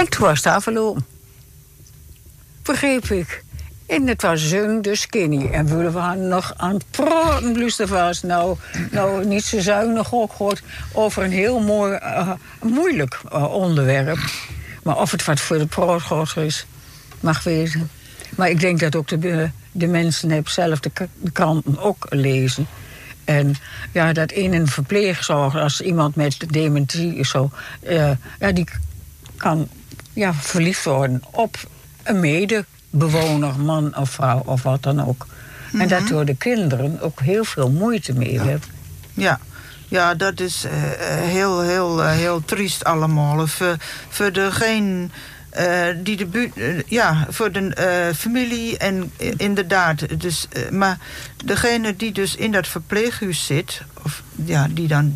En toen was het afgelopen. Begreep ik. En het was jong, dus skinny. En we waren nog aan het praten, Lustervaas. Nou, niet zo zuinig ook gehoord over een heel mooi, moeilijk onderwerp. Maar of het wat voor de prootgozer is, mag wezen. Maar ik denk dat ook de mensen hebben zelf de kranten ook lezen. En ja, dat in een verpleegzorg, als iemand met dementie is zo... die kan verliefd worden op een medebewoner, man of vrouw of wat dan ook. Mm-hmm. En dat door de kinderen ook heel veel moeite mee hebben. Ja, dat is heel triest allemaal. Voor degene die voor de familie en inderdaad. Dus, maar degene die dus in dat verpleeghuis zit, of die dan